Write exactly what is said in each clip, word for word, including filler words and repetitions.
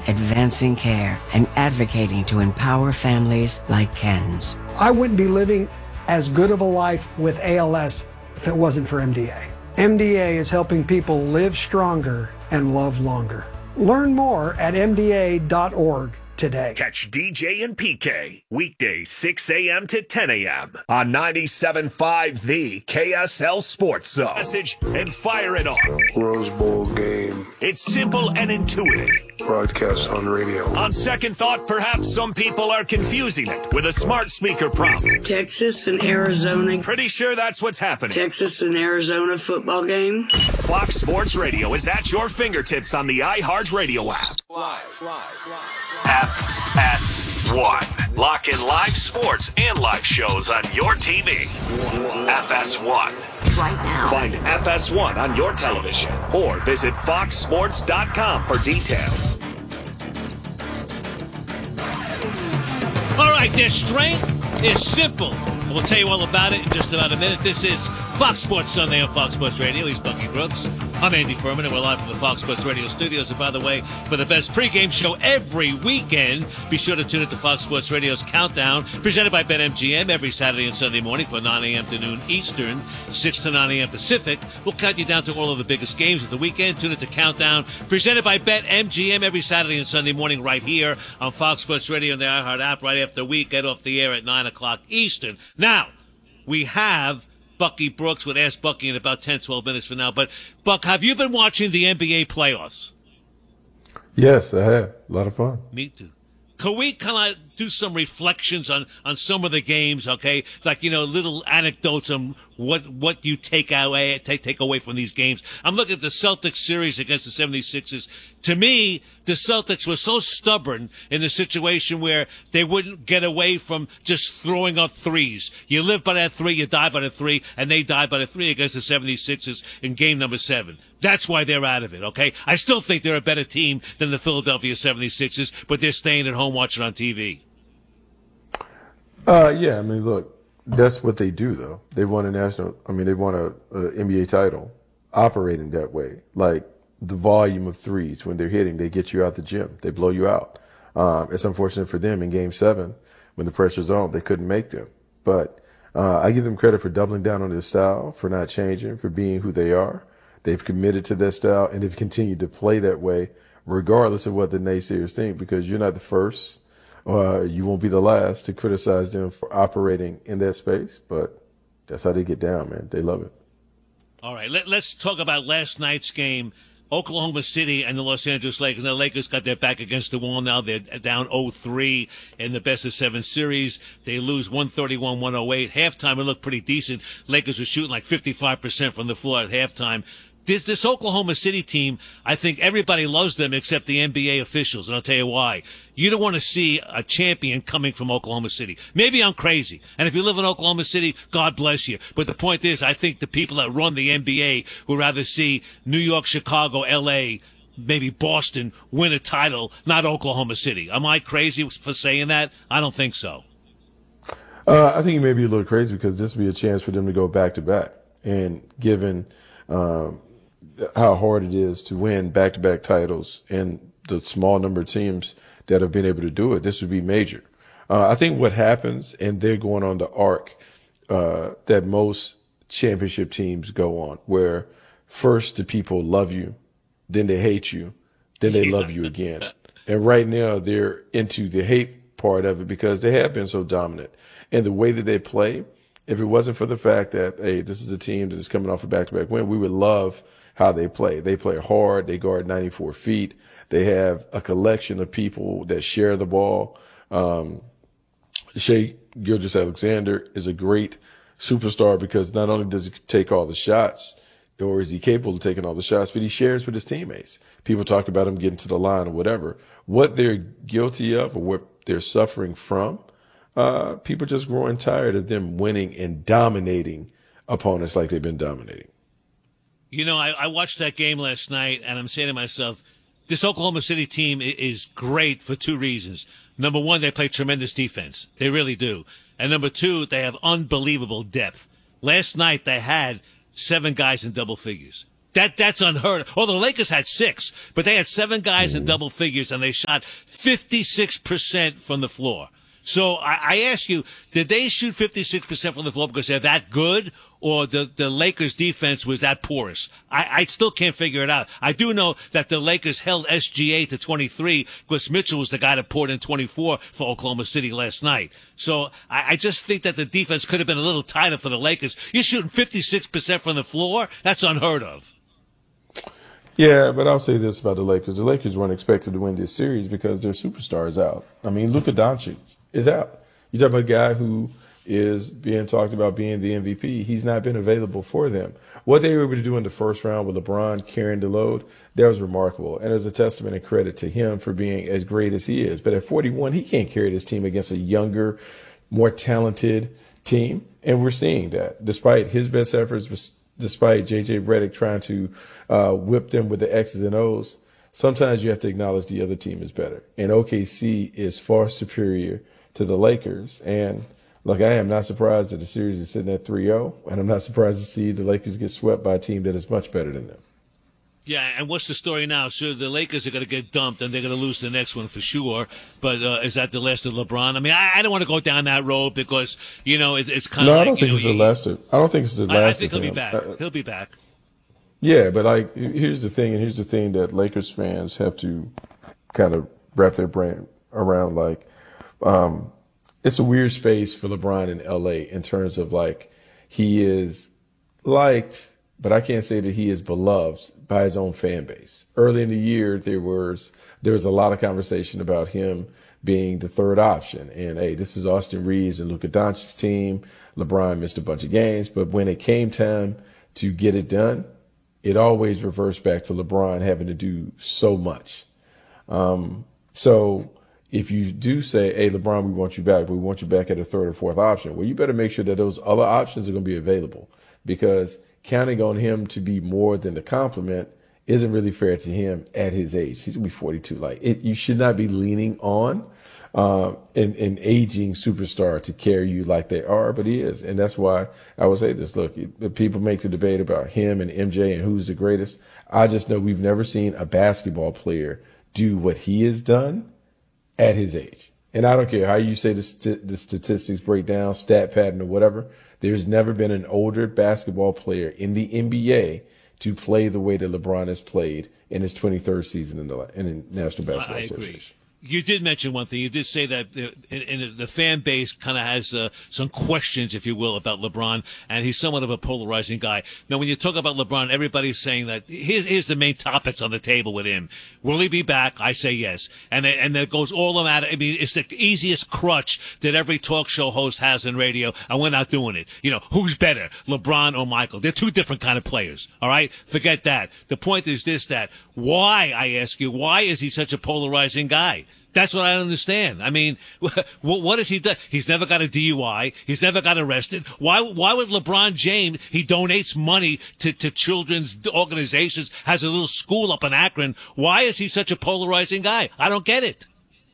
advancing care and advocating to empower families like Ken's. I wouldn't be living as good of a life with A L S if it wasn't for M D A. M D A is helping people live stronger and love longer. Learn more at M D A dot org today. Catch D J and P K weekdays six a.m. to ten a.m. on ninety-seven point five The K S L Sports Zone. Message and fire it off. Rose Bowl game. It's simple and intuitive. Broadcast on radio. On second thought, perhaps some people are confusing it with a smart speaker prompt. Texas and Arizona. Pretty sure that's what's happening. Texas and Arizona football game. Fox Sports Radio is at your fingertips on the iHeartRadio app. Live, live, live. F S one. Lock in live sports and live shows on your T V. F S one. Right now. Find F S one on your television or visit fox sports dot com for details. All right, their strength is simple. We'll tell you all about it in just about a minute. This is Fox Sports Sunday on Fox Sports Radio. He's Bucky Brooks. I'm Andy Furman, and we're live from the Fox Sports Radio studios. And by the way, for the best pregame show every weekend, be sure to tune into Fox Sports Radio's Countdown, presented by BetMGM every Saturday and Sunday morning from nine a.m. to noon Eastern, six to nine a.m. Pacific. We'll count you down to all of the biggest games of the weekend. Tune into Countdown, presented by BetMGM every Saturday and Sunday morning right here on Fox Sports Radio and the iHeart app right after we get off the air at nine o'clock Eastern. Now, we have Bucky Brooks. Would ask Bucky in about ten, twelve minutes from now. But, Buck, have you been watching the N B A playoffs? Yes, I have. A lot of fun. Me too. Could we kind of do some reflections on, on some of the games, okay? Like, you know, little anecdotes on what what you take away take take away from these games. I'm looking at the Celtics series against the seventy-sixers. To me, the Celtics were so stubborn in the situation where they wouldn't get away from just throwing up threes. You live by that three, you die by the three, and they died by the three against the seventy-sixers in game number seven. That's why they're out of it, okay? I still think they're a better team than the Philadelphia seventy-sixers, but they're staying at home watching on T V. Uh, yeah, I mean, look, that's what they do, though. They won a national, I mean, they won a, a N B A title operating that way. Like, the volume of threes, when they're hitting, they get you out the gym. They blow you out. Um, it's unfortunate for them in game seven, when the pressure's on, they couldn't make them. But uh, I give them credit for doubling down on their style, for not changing, for being who they are. They've committed to that style, and they've continued to play that way, regardless of what the naysayers think, because you're not the first. Uh, you won't be the last to criticize them for operating in that space, but that's how they get down, man. They love it. All right, let, let's talk about last night's game. Oklahoma City and the Los Angeles Lakers. Now, the Lakers got their back against the wall now. They're down oh three in the best of seven series. They lose one thirty-one one oh eight. Halftime, it looked pretty decent. Lakers were shooting like fifty-five percent from the floor at halftime. This, this Oklahoma City team, I think everybody loves them except the N B A officials, and I'll tell you why. You don't want to see a champion coming from Oklahoma City. Maybe I'm crazy, and if you live in Oklahoma City, God bless you. But the point is, I think the people that run the N B A would rather see New York, Chicago, L A, maybe Boston win a title, not Oklahoma City. Am I crazy for saying that? I don't think so. Uh, I think you may be a little crazy because this would be a chance for them to go back-to-back. And given um, how hard it is to win back-to-back titles and the small number of teams that have been able to do it, this would be major. Uh, I think what happens, and they're going on the arc uh, that most championship teams go on, where first the people love you, then they hate you, then they love you again. And right now they're into the hate part of it because they have been so dominant. And the way that they play, if it wasn't for the fact that, hey, this is a team that is coming off a back-to-back win, we would love how they play. They play hard. They guard ninety-four feet. They have a collection of people that share the ball. Um, Shai Gilgeous-Alexander is a great superstar because not only does he take all the shots, or is he capable of taking all the shots, but he shares with his teammates. People talk about him getting to the line or whatever. What they're guilty of or what they're suffering from, uh, people just growing tired of them winning and dominating opponents like they've been dominating. You know, I, I watched that game last night, and I'm saying to myself, this Oklahoma City team is great for two reasons. Number one, they play tremendous defense. They really do. And number two, they have unbelievable depth. Last night, they had seven guys in double figures. That that's unheard of. Well, the Lakers had six, but they had seven guys in double figures, and they shot fifty-six percent from the floor. So I, I ask you, did they shoot fifty-six percent from the floor because they're that good, or the, the Lakers defense was that porous? I, I still can't figure it out. I do know that the Lakers held S G A to twenty-three because Mitchell was the guy that poured in twenty-four for Oklahoma City last night. So I, I just think that the defense could have been a little tighter for the Lakers. You're shooting fifty-six percent from the floor? That's unheard of. Yeah, but I'll say this about the Lakers. The Lakers weren't expected to win this series because their superstar is out. I mean, Luka Doncic is out. You talk about a guy who is being talked about being the M V P. He's not been available for them. What they were able to do in the first round with LeBron carrying the load, that was remarkable. And it's a testament and credit to him for being as great as he is. But at forty-one, he can't carry this team against a younger, more talented team. And we're seeing that despite his best efforts, despite J J Redick trying to uh, whip them with the X's and O's. Sometimes you have to acknowledge the other team is better. And O K C is far superior to the Lakers. And look, I am not surprised that the series is sitting at three oh, and I'm not surprised to see the Lakers get swept by a team that is much better than them. Yeah, and what's the story now? So the Lakers are going to get dumped, and they're going to lose the next one for sure. But uh, is that the last of LeBron? I mean, I, I don't want to go down that road because, you know, it, it's kind of no, like, I don't think know, it's he, the last of I don't think it's the last I, I think of he'll him. be back. Uh, he'll be back. Yeah, but like, here's the thing, and here's the thing that Lakers fans have to kind of wrap their brain around. Like, um, it's a weird space for LeBron in L A in terms of like, he is liked, but I can't say that he is beloved by his own fan base. Early in the year, there was there was a lot of conversation about him being the third option. And hey, this is Austin Reeves and Luka Doncic's team. LeBron missed a bunch of games, but when it came time to get it done, it always reversed back to LeBron having to do so much. Um, so if you do say, hey, LeBron, we want you back, but we want you back at a third or fourth option, well, you better make sure that those other options are going to be available, because counting on him to be more than the compliment isn't really fair to him at his age. He's going to be forty-two. Like, it, you should not be leaning on uh, an, an aging superstar to carry you like they are, but he is. And that's why I would say this. Look, people make the debate about him and M J and who's the greatest. I just know we've never seen a basketball player do what he has done at his age. And I don't care how you say the, st- the statistics break down, stat pattern or whatever. There's never been an older basketball player in the N B A to play the way that LeBron has played in his twenty-third season in the, in the National Basketball I agree. Association. You did mention one thing. You did say that the, in, in the fan base kind of has uh, some questions, if you will, about LeBron, and he's somewhat of a polarizing guy. Now, when you talk about LeBron, everybody's saying that here's, here's the main topics on the table with him. Will he be back? I say yes. And and that goes all about it. I mean, it's the easiest crutch that every talk show host has in radio, and we're not doing it. You know, who's better, LeBron or Michael? They're two different kind of players, all right? Forget that. The point is this, that why, I ask you, why is he such a polarizing guy? That's what I don't understand. I mean, what has he done? He's never got a D U I. He's never got arrested. Why Why would LeBron James, he donates money to, to children's organizations, has a little school up in Akron. Why is he such a polarizing guy? I don't get it.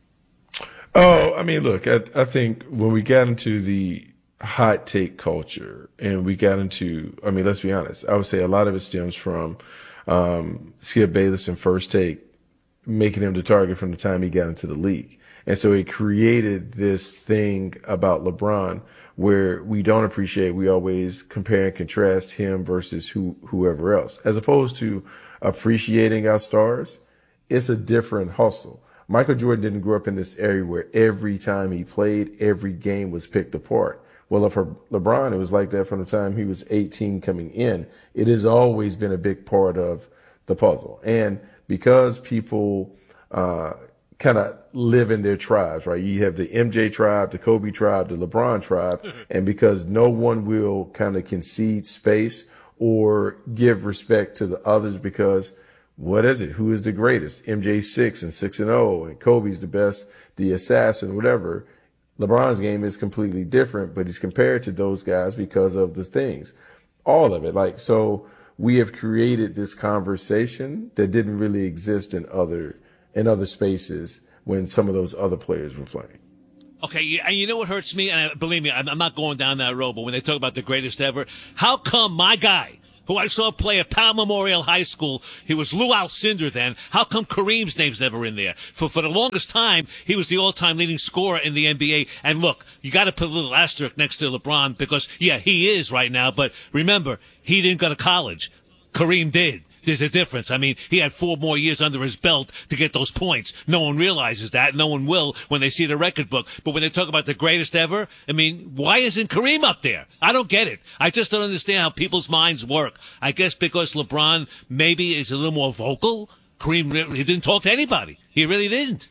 Oh, I mean, look, I, I think when we got into the hot take culture and we got into, I mean, let's be honest, I would say a lot of it stems from um, Skip Bayless and First Take making him the target from the time he got into the league. And so it created this thing about LeBron where we don't appreciate, we always compare and contrast him versus who, whoever else. As opposed to appreciating our stars, it's a different hustle. Michael Jordan didn't grow up in this area where every time he played, every game was picked apart. Well, for LeBron, it was like that from the time he was eighteen coming in. It has always been a big part of the puzzle. And because people uh, kind of live in their tribes, right? You have the M J tribe, the Kobe tribe, the LeBron tribe. And because no one will kind of concede space or give respect to the others because what is it? Who is the greatest? M J six and six and oh, and Kobe's the best, the assassin, whatever. LeBron's game is completely different, but he's compared to those guys because of the things, all of it. Like, so we have created this conversation that didn't really exist in other, in other spaces when some of those other players were playing. Okay, and you know what hurts me? And believe me, I'm not going down that road, but when they talk about the greatest ever, how come my guy, who I saw play at Powell Memorial High School. He was Lou Alcindor then. How come Kareem's name's never in there? For for the longest time, he was the all-time leading scorer in the N B A. And look, you got to put a little asterisk next to LeBron because, yeah, he is right now. But remember, he didn't go to college. Kareem did. There's a difference. I mean, he had four more years under his belt to get those points. No one realizes that. No one will when they see the record book. But when they talk about the greatest ever, I mean, why isn't Kareem up there? I don't get it. I just don't understand how people's minds work. I guess because LeBron maybe is a little more vocal. Kareem, he didn't talk to anybody. He really didn't.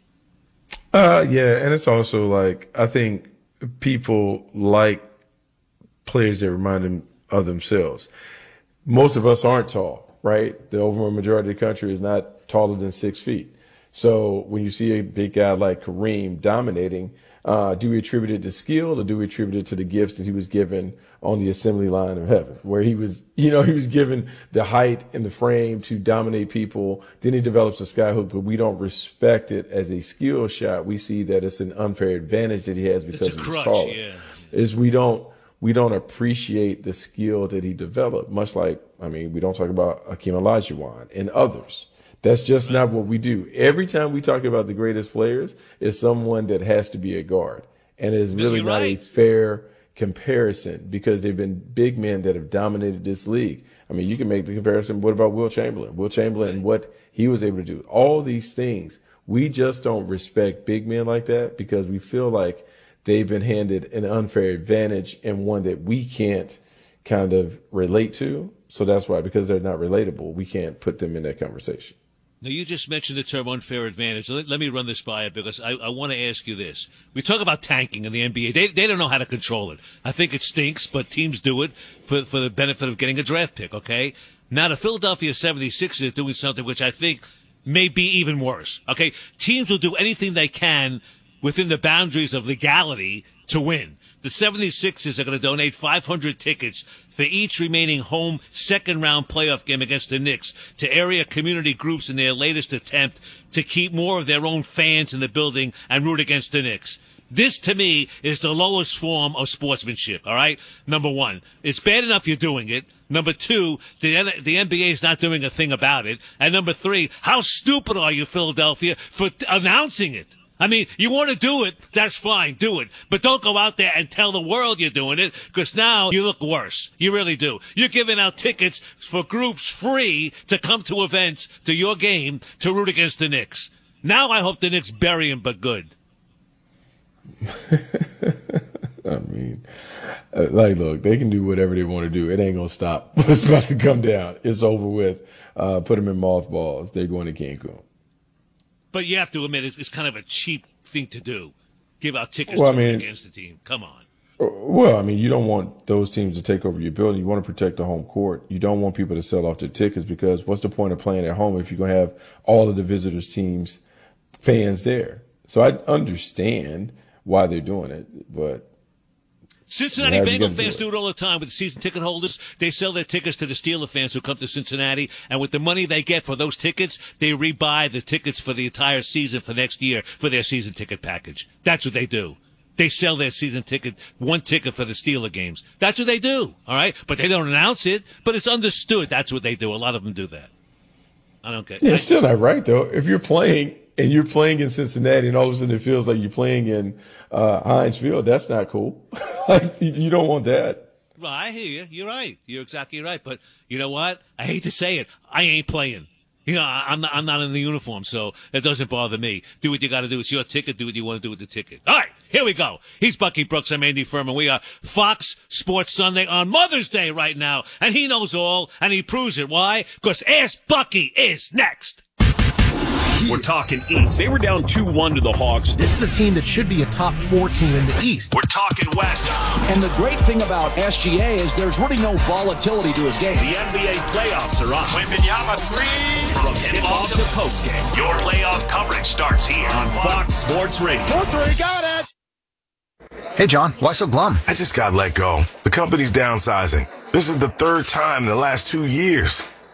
Uh, yeah, and it's also like, I think people like players that remind them of themselves. Most of us aren't tall. Right? The overall majority of the country is not taller than six feet. So when you see a big guy like Kareem dominating, uh, do we attribute it to skill or do we attribute it to the gifts that he was given on the assembly line of heaven, where he was, you know, he was given the height and the frame to dominate people. Then he develops a skyhook, but we don't respect it as a skill shot. We see that it's an unfair advantage that he has because he's crutch, taller. Yeah. Is we don't. We don't appreciate the skill that he developed, much like, I mean, we don't talk about Hakeem Olajuwon and others. That's just not what we do. Every time we talk about the greatest players, it's someone that has to be a guard. And it's really not a fair comparison because they've been big men that have dominated this league. I mean, you can make the comparison. What about Will Chamberlain? Will Chamberlain and what he was able to do. All these things. We just don't respect big men like that because we feel like they've been handed an unfair advantage and one that we can't kind of relate to. So that's why, because they're not relatable, we can't put them in that conversation. Now, you just mentioned the term unfair advantage. Let, let me run this by you because I, I want to ask you this. We talk about tanking in the N B A. They, they don't know how to control it. I think it stinks, but teams do it for, for the benefit of getting a draft pick, okay? Now, the Philadelphia seventy-sixers are doing something which I think may be even worse, okay? Teams will do anything they can within the boundaries of legality to win. The seventy-sixers are going to donate five hundred tickets for each remaining home second-round playoff game against the Knicks to area community groups in their latest attempt to keep more of their own fans in the building and root against the Knicks. This, to me, is the lowest form of sportsmanship, all right? Number one, it's bad enough you're doing it. Number two, the, the N B A is not doing a thing about it. And number three, how stupid are you, Philadelphia, for t- announcing it? I mean, you want to do it, that's fine, do it. But don't go out there and tell the world you're doing it, because now you look worse. You really do. You're giving out tickets for groups free to come to events, to your game, to root against the Knicks. Now I hope the Knicks bury him, but good. I mean, like, look, they can do whatever they want to do. It ain't going to stop. It's about to come down. It's over with. Uh, put them in mothballs. They're going to Cancun. But you have to admit, it's, it's kind of a cheap thing to do. Give out tickets well, to I mean, against the team. Come on. Well, I mean, you don't want those teams to take over your building. You want to protect the home court. You don't want people to sell off their tickets because what's the point of playing at home if you're going to have all of the visitors' teams fans there? So I understand why they're doing it, but Cincinnati Bengal fans do it all the time with the season ticket holders. They sell their tickets to the Steeler fans who come to Cincinnati, and with the money they get for those tickets, they rebuy the tickets for the entire season for next year for their season ticket package. That's what they do. They sell their season ticket, one ticket for the Steeler games. That's what they do, all right? But they don't announce it, but it's understood that's what they do. A lot of them do that. I don't get it. Yeah, it's still not right, though. If you're playing and you're playing in Cincinnati and all of a sudden it feels like you're playing in uh, Heinz Field, that's not cool. Like, you don't want that. Well, I hear you. You're right. You're exactly right. But you know what? I hate to say it. I ain't playing. You know, I'm not, I'm not in the uniform, so it doesn't bother me. Do what you got to do. It's your ticket. Do what you want to do with the ticket. All right, here we go. He's Bucky Brooks. I'm Andy Furman. We are Fox Sports Sunday on Mother's Day right now, and he knows all, and he proves it. Why? Because Ask Bucky is next. We're talking East. They were down two one to the Hawks. This is a team that should be a top four team in the East. We're talking West. And the great thing about S G A is there's really no volatility to his game. The N B A playoffs are on. Wembanyama three. From tip-off to postgame, your playoff coverage starts here on Fox Sports Radio. four three, got it! Hey, John, why so glum? I just got let go. The company's downsizing. This is the third time in the last two years.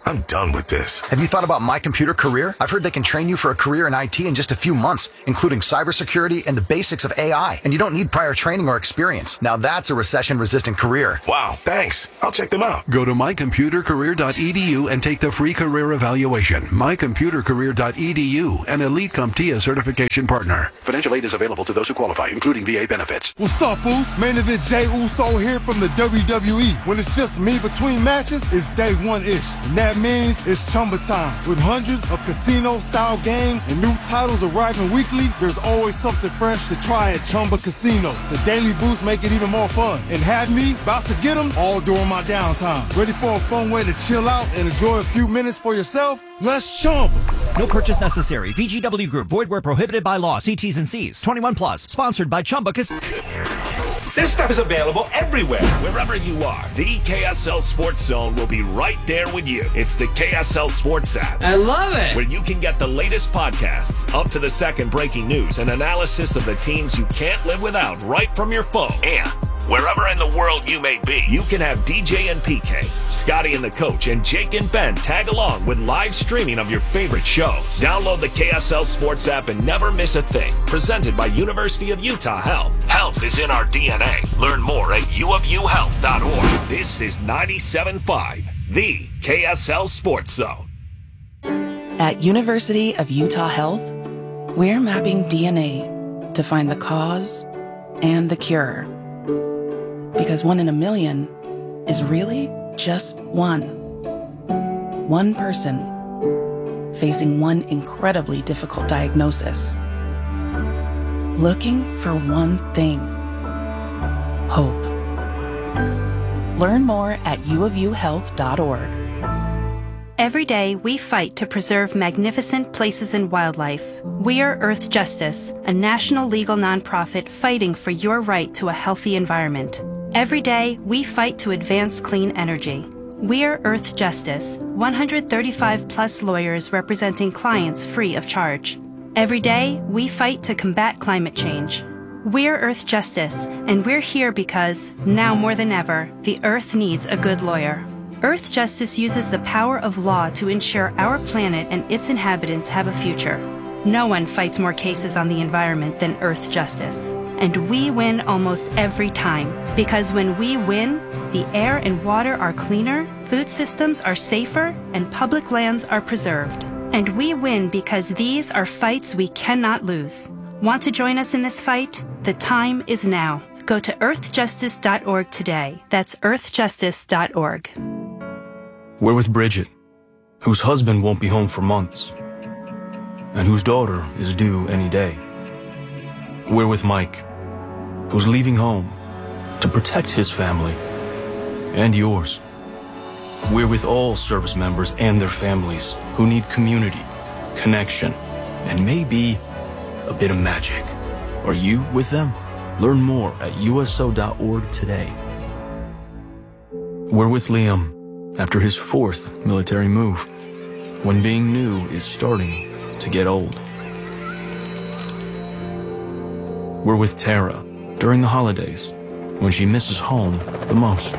I'm done with this. Have you thought about My Computer Career? I've heard they can train you for a career in I T in just a few months, including cybersecurity and the basics of A I. And you don't need prior training or experience. Now that's a recession-resistant career. Wow, thanks. I'll check them out. Go to my computer career dot e d u and take the free career evaluation. my computer career dot e d u, an Elite CompTIA certification partner. Financial aid is available to those who qualify, including V A benefits. What's up, Boost? Main event Jey Uso here from the W W E. When it's just me between matches, it's day one-ish. And that means it's Chumba time. With hundreds of casino-style games and new titles arriving weekly, there's always something fresh to try at Chumba Casino. The Daily Boost make it even more fun. And have me about to get them all during my downtime. Ready for a fun way to chill out and enjoy a few minutes for yourself? Let's Chumba. No purchase necessary. V G W Group. Void where prohibited by law. See T's and C's. twenty-one plus. Sponsored by Chumba Casino. This stuff is available everywhere. Wherever you are, the K S L Sports Zone will be right there with you. It's the K S L Sports app. I love it. Where you can get the latest podcasts, up to the second breaking news, and analysis of the teams you can't live without right from your phone. And wherever in the world you may be, you can have D J and P K, Scotty and the Coach, and Jake and Ben tag along with live streaming of your favorite shows. Download the K S L Sports app and never miss a thing. Presented by University of Utah Health. Health is in our D N A. Learn more at u of u health dot org. This is ninety-seven point five, the K S L Sports Zone. At University of Utah Health, we're mapping D N A to find the cause and the cure. Because one in a million is really just one. One person facing one incredibly difficult diagnosis. Looking for one thing. Hope. Learn more at u of u health dot org. Every day, we fight to preserve magnificent places and wildlife. We are Earth Justice, a national legal nonprofit fighting for your right to a healthy environment. Every day, we fight to advance clean energy. We are Earth Justice, one hundred thirty-five plus lawyers representing clients free of charge. Every day, we fight to combat climate change. We're Earth Justice, and we're here because, now more than ever, the Earth needs a good lawyer. Earth Justice uses the power of law to ensure our planet and its inhabitants have a future. No one fights more cases on the environment than Earth Justice. And we win almost every time. Because when we win, the air and water are cleaner, food systems are safer, and public lands are preserved. And we win because these are fights we cannot lose. Want to join us in this fight? The time is now. Go to earth justice dot org today. That's earth justice dot org. We're with Bridget, whose husband won't be home for months, and whose daughter is due any day. We're with Mike, who's leaving home to protect his family and yours. We're with all service members and their families who need community, connection, and maybe a bit of magic. Are you with them? Learn more at u s o dot org today. We're with Liam after his fourth military move, when being new is starting to get old. We're with Tara during the holidays, when she misses home the most.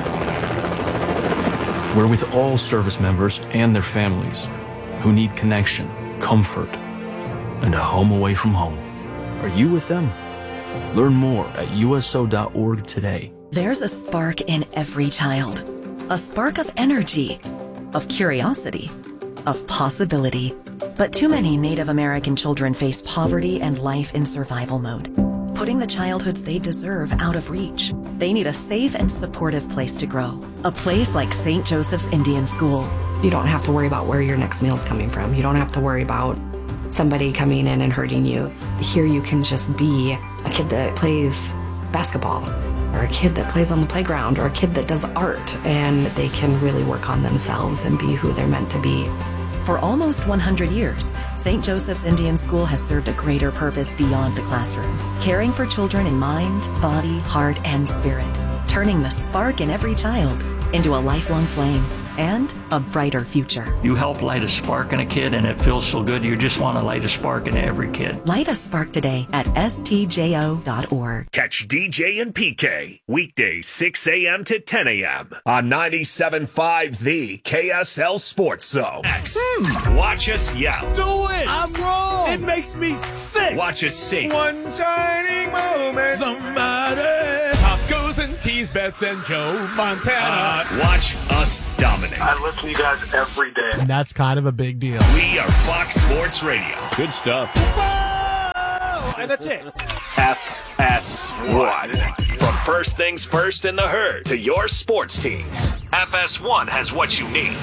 We're with all service members and their families who need connection, comfort, and a home away from home. Are you with them? Learn more at u s o dot org today. There's a spark in every child. A spark of energy, of curiosity, of possibility. But too many Native American children face poverty and life in survival mode, putting the childhoods they deserve out of reach. They need a safe and supportive place to grow. A place like Saint Joseph's Indian School. You don't have to worry about where your next meal's coming from. You don't have to worry about somebody coming in and hurting you. Here you can just be a kid that plays basketball, or a kid that plays on the playground, or a kid that does art, and they can really work on themselves and be who they're meant to be. For almost one hundred years, Saint Joseph's Indian School has served a greater purpose beyond the classroom, caring for children in mind, body, heart, and spirit, turning the spark in every child into a lifelong flame. and a brighter future. You help light a spark in a kid, and it feels so good. You just want to light a spark in every kid. Light a spark today at S T J O dot org. Catch D J and P K weekdays six a.m. to ten a.m. on ninety-seven point five The K S L Sports Zone. Next, hmm. watch us yell. Do it! I'm wrong! It makes me sick! Watch us sing. One shining moment. Somebody. Tacos and teas, bets and Joe Montana. Uh, watch us dominate. I listen to you guys every day. And that's kind of a big deal. We are Fox Sports Radio. Good stuff. Whoa! And that's it. F S one. From first things first in the herd to your sports teams, F S one has what you need.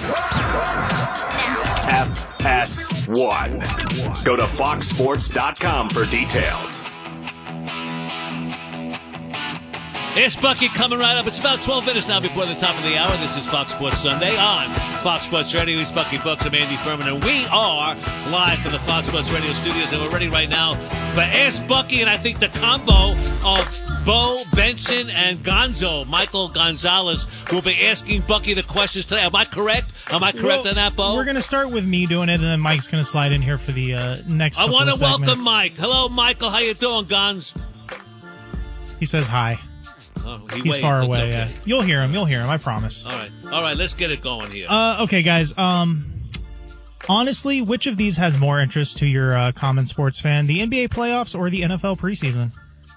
F S one. Go to fox sports dot com for details. It's Bucky coming right up. It's about twelve minutes now before the top of the hour. This is Fox Sports Sunday on Fox Sports Radio. He's Bucky Brooks. I'm Andy Furman, and we are live from the Fox Sports Radio studios, and we're ready right now for Ask Bucky, and I think the combo of Bo Benson and Gonzo, Michael Gonzalez, will be asking Bucky the questions today. Am I correct? Am I correct well, on that, Bo? We're going to start with me doing it, and then Mike's going to slide in here for the uh, next I want to welcome Mike. Hello, Michael. How you doing, Gonz? He says hi. Oh, he He's wait. far It's away. okay. Yeah. You'll hear him. You'll hear him. I promise. All right. All right. Let's get it going here. Uh, okay, guys. Um, honestly, which of these has more interest to your uh, common sports fan? The N B A playoffs or the N F L preseason?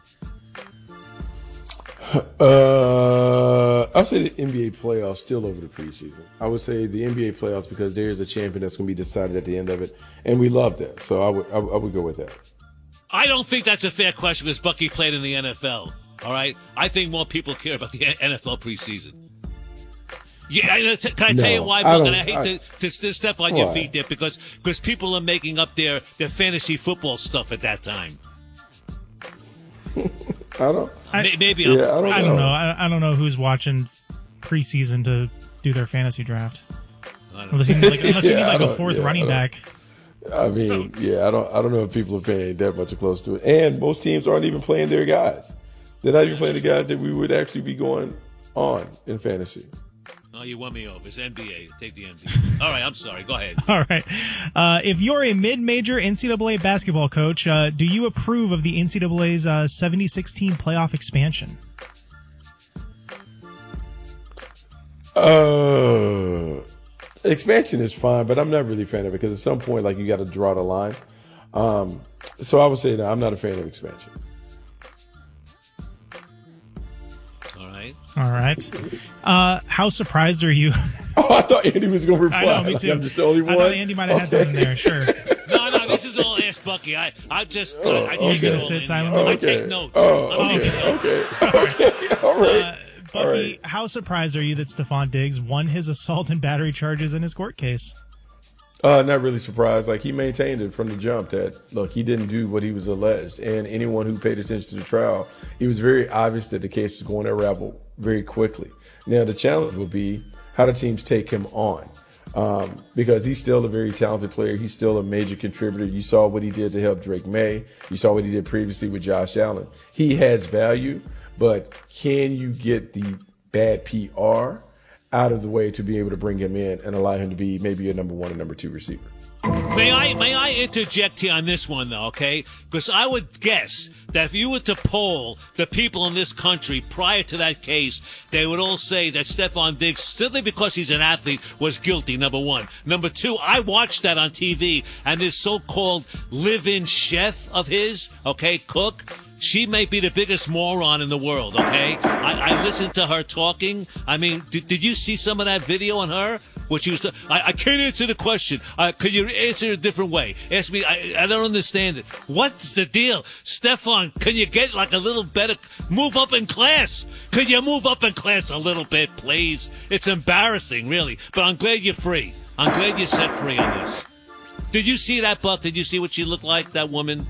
Uh, I'll say the N B A playoffs still over the preseason. I would say the N B A playoffs because there is a champion that's going to be decided at the end of it, and we love that. So I would I, I would go with that. I don't think that's a fair question because Bucky played in the N F L. All right, I think more people care about the N F L preseason. Yeah, I, can I tell No, you why, I Buck? don't- And I hate I- to, to, to step on your Why? feet there because because people are making up their, their fantasy football stuff at that time. I don't. May- Maybe Yeah, I'm I don't I don't know. know. I, I don't know who's watching preseason to do their fantasy draft. Unless you need like, unless you Yeah, need I like a don't- fourth yeah, I running don't- back. I mean, yeah, I don't I don't know if people are paying that much close to it, and most teams aren't even playing their guys. They're not even playing the guys that we would actually be going on in fantasy. Oh, you won me over. It's N B A. Take the N B A. All right, I'm sorry. Go ahead. All right. Uh, if you're a mid-major N C double A basketball coach, uh, do you approve of the N C double A's uh, seventy-six team playoff expansion? Uh, expansion is fine, but I'm not really a fan of it because at some point, like, you got to draw the line. Um, so I would say that I'm not a fan of expansion. All right. All right. Uh, how surprised are you? Oh, I thought Andy was going to reply. I know, me Like, too. I'm just the only one. I thought Andy might have had something there. Sure. No, no, this is all Ask Bucky. I, I just, Oh, I, I okay. take You're it gonna all sit in silent? here. I Okay. take notes. Oh, I'm okay, taking notes. okay, okay. All right. Uh, Bucky, how surprised are you that Stephon Diggs won his assault and battery charges in his court case? Uh, not really surprised. Like, he maintained it from the jump that, look, he didn't do what he was alleged. And anyone who paid attention to the trial, it was very obvious that the case was going to unravel very quickly. Now, the challenge will be how the teams take him on. Um, because he's still a very talented player. He's still a major contributor. You saw what he did to help Drake May. You saw what he did previously with Josh Allen. He has value, but can you get the bad P R out of the way to be able to bring him in and allow him to be maybe a number one and number two receiver? May I may I interject here on this one, though, okay? Because I would guess that if you were to poll the people in this country prior to that case, they would all say that Stephon Diggs, simply because he's an athlete, was guilty, number one. Number two, I watched that on T V, and this so-called live-in chef of his, okay, cook, she may be the biggest moron in the world, okay? I, I listened to her talking. I mean, did, did you see some of that video on her? What she was t- I, I can't answer the question. Uh, could you answer it a different way? Ask me. I, I don't understand it. What's the deal? Stephon, can you get like a little better, move up in class? Could you move up in class a little bit, please? It's embarrassing, really. But I'm glad you're free. I'm glad you're set free on this. Did you see that, Buck? Did you see what she looked like, that woman?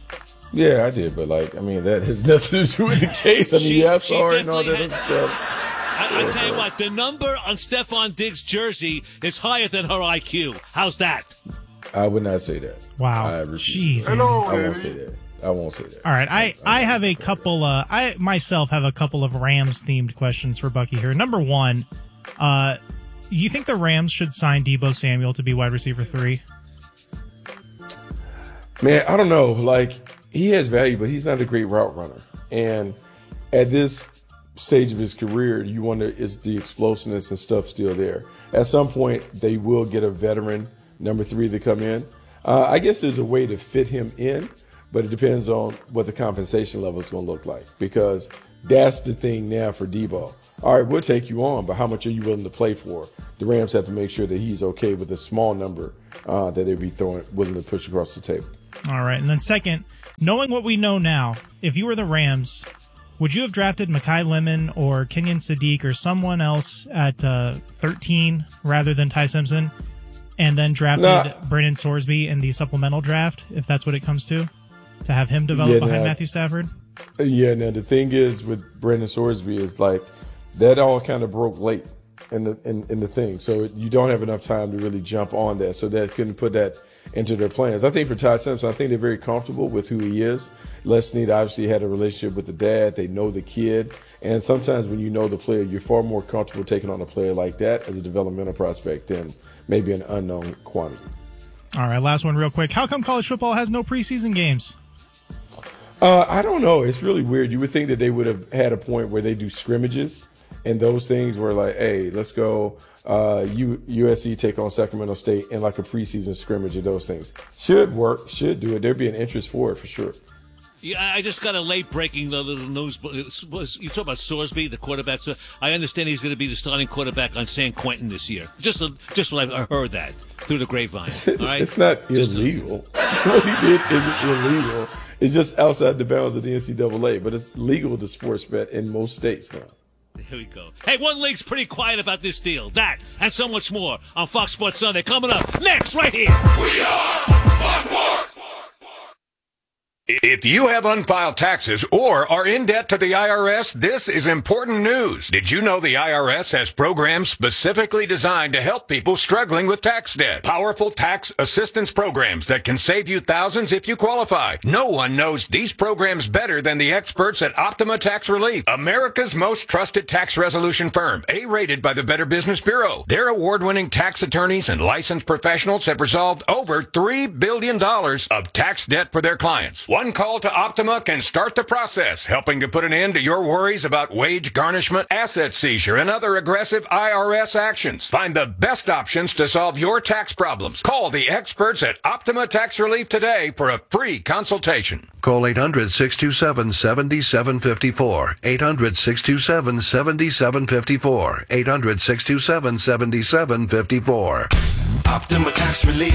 Yeah, I did, but like, I mean, that has nothing to do with the case. I mean, She- yeah, I she saw her and all that definitely other had- stuff. I, I tell you what, the number on Stephon Diggs' jersey is higher than her I Q. How's that? I would not say that. Wow. I refuse. Jeez. Hello, I won't say that. I won't say that. All right, I, I have a couple. Uh, I myself have a couple of Rams themed questions for Bucky here. Number one, uh, you think the Rams should sign Deebo Samuel to be wide receiver three? Man, I don't know. Like, he has value, but he's not a great route runner. And at this stage of his career, you wonder, is the explosiveness and stuff still there? At some point, they will get a veteran number three to come in. Uh, I guess there's a way to fit him in, but it depends on what the compensation level is going to look like, because that's the thing now for Deebo. All right, we'll take you on, but how much are you willing to play for? The Rams have to make sure that he's okay with a small number uh, that they'd be throwing, willing to push across the table. All right, and then second, knowing what we know now, if you were the Rams, would you have drafted Mekhi Lemon or Kenyon Sadiq or someone else at uh, thirteen rather than Ty Simpson, and then drafted nah. Brandon Sorsby in the supplemental draft, if that's what it comes to, to have him develop yeah, behind now, Matthew Stafford? Yeah, now the thing is with Brandon Sorsby is like that all kind of broke late in the in, in the thing, so you don't have enough time to really jump on that, so that couldn't put that into their plans. I think for Ty Simpson, I think they're very comfortable with who he is. Les Snead obviously had a relationship with the dad. They know the kid. And sometimes when you know the player, you're far more comfortable taking on a player like that as a developmental prospect than maybe an unknown quantity. All right, last one real quick. How come college football has no preseason games? Uh, I don't know. It's really weird. You would think that they would have had a point where they do scrimmages and those things were like, hey, let's go uh, U- USC take on Sacramento State in like a preseason scrimmage of those things. Should work, should do it. There'd be an interest for it for sure. Yeah, I just got a late breaking little news. You talk about Sorsby, the quarterback. So I understand he's going to be the starting quarterback on San Quentin this year. Just, just when I heard that through the grapevine. All right? It's not just illegal. A, what he did isn't illegal. It's just outside the bounds of the N C double A, but it's legal to sports bet in most states now. Here we go. Hey, one league's pretty quiet about this deal. That and so much more on Fox Sports Sunday. Coming up next, right here. We are Fox Sports. If you have unfiled taxes or are in debt to the I R S, this is important news. Did you know the I R S has programs specifically designed to help people struggling with tax debt? Powerful tax assistance programs that can save you thousands if you qualify. No one knows these programs better than the experts at Optima Tax Relief, America's most trusted tax resolution firm, A-rated by the Better Business Bureau. Their award-winning tax attorneys and licensed professionals have resolved over three billion dollars of tax debt for their clients. One call to Optima can start the process, helping to put an end to your worries about wage garnishment, asset seizure, and other aggressive I R S actions. Find the best options to solve your tax problems. Call the experts at Optima Tax Relief today for a free consultation. Call eight hundred, six two seven, seven seven five four. eight hundred, six two seven, seven seven five four. eight hundred, six two seven, seven seven five four. Optima Tax Relief.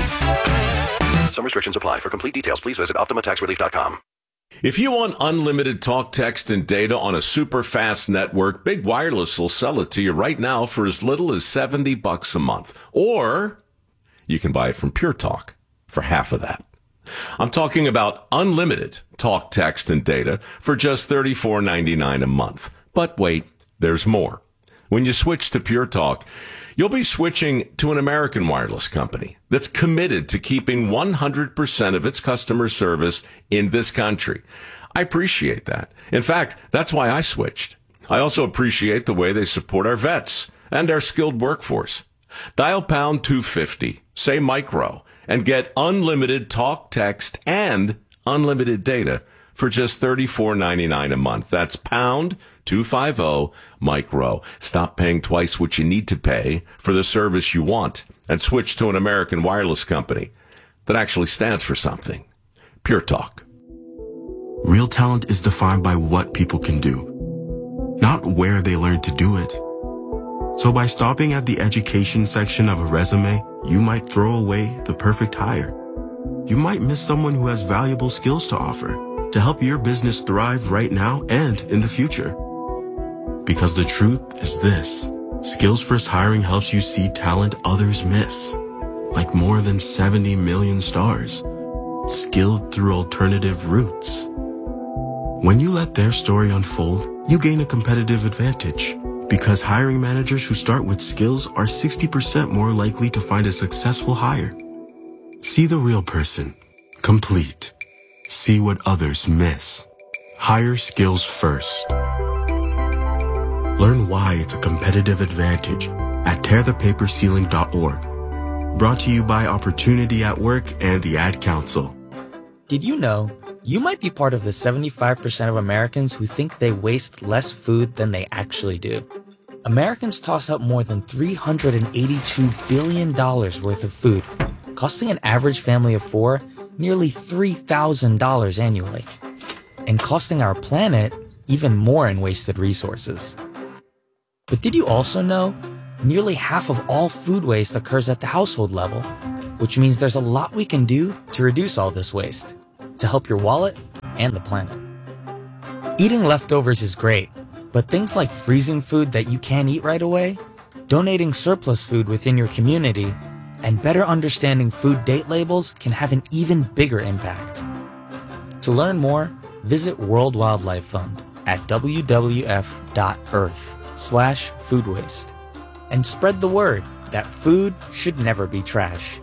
Some restrictions apply. For complete details, please visit optima tax relief dot com. If you want unlimited talk, text, and data on a super fast network, Big Wireless will sell it to you right now for as little as seventy bucks a month. Or you can buy it from Pure Talk for half of that. I'm talking about unlimited talk, text, and data for just thirty-four ninety-nine a month. But wait, there's more. When you switch to Pure Talk, you'll be switching to an American wireless company that's committed to keeping one hundred percent of its customer service in this country. I appreciate that. In fact, that's why I switched. I also appreciate the way they support our vets and our skilled workforce. Dial pound two fifty, say micro, and get unlimited talk, text, and unlimited data for just thirty-four ninety-nine a month. That's pound two fifty micro. Stop paying twice what you need to pay for the service you want and switch to an American wireless company that actually stands for something. Pure Talk. Real talent is defined by what people can do, not where they learn to do it. So by stopping at the education section of a resume, you might throw away the perfect hire. You might miss someone who has valuable skills to offer to help your business thrive right now and in the future. Because the truth is this: Skills First Hiring helps you see talent others miss, like more than seventy million stars, skilled through alternative routes. When you let their story unfold, you gain a competitive advantage, because hiring managers who start with skills are sixty percent more likely to find a successful hire. See the real person, complete. See what others miss. Hire skills first. Learn why it's a competitive advantage at tear the paper ceiling dot org. Brought to you by Opportunity at Work and the Ad Council. Did you know you might be part of the seventy-five percent of Americans who think they waste less food than they actually do? Americans toss out more than three hundred eighty-two billion dollars worth of food, costing an average family of four nearly three thousand dollars annually, and costing our planet even more in wasted resources. But did you also know nearly half of all food waste occurs at the household level, which means there's a lot we can do to reduce all this waste, to help your wallet and the planet. Eating leftovers is great, but things like freezing food that you can't eat right away, donating surplus food within your community, and better understanding food date labels can have an even bigger impact. To learn more, visit World Wildlife Fund at w w f dot earth slash food waste and spread the word that food should never be trash.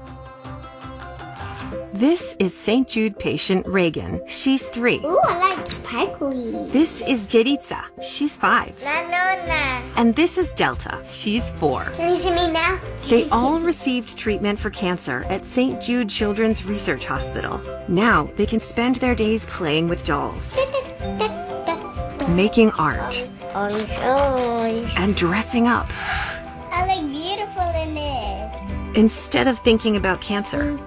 This is Saint Jude patient Reagan. She's three. Ooh, I like sparkly. This is Jeritza. She's five. Nanona. And this is Delta. She's four. Can you see me now? They all received treatment for cancer at Saint Jude Children's Research Hospital. Now they can spend their days playing with dolls, making art, Orange, orange. and dressing up. I look beautiful in it. Instead of thinking about cancer.